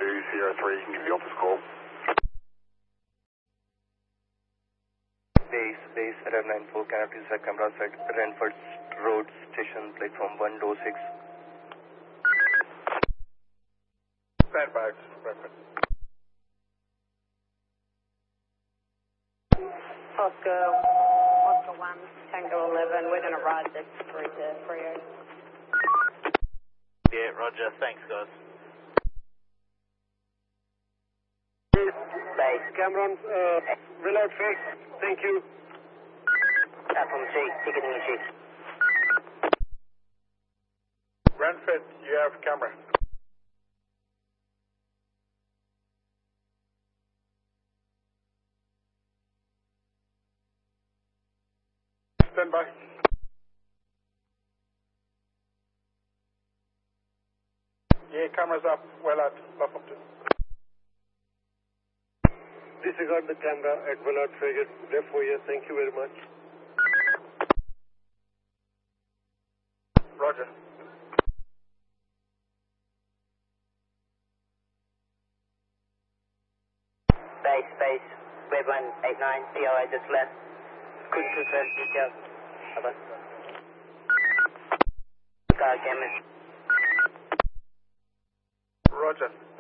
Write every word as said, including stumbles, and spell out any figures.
two zero three, you can give the office call. Base, base, R M nine four, can I please have camera set, Renford Road Station, platform one oh six. Stand by, Renford. Oscar, Oscar one, Tango eleven, we're going to ride this through to Freo. Yeah, roger, thanks guys. Base, Cameron, uh, reload first, thank you. Platform three, ticketing issues. Renford, you have camera. Stand by. Yeah, camera's up, well out, platform two. Disregard the camera at Willard Frigate, left for you, thank you very much. Roger. Base, base, Web one eight nine, P O I just left. Couldn't confirm details. Over. Car camera. Roger.